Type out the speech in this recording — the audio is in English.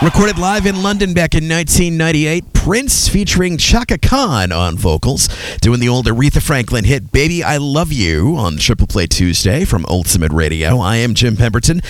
Recorded live in London back in 1998, Prince featuring Chaka Khan on vocals, doing the old Aretha Franklin hit Baby I Love You on Triple Play Tuesday from Ultimate Radio. I am Jim Pemberton.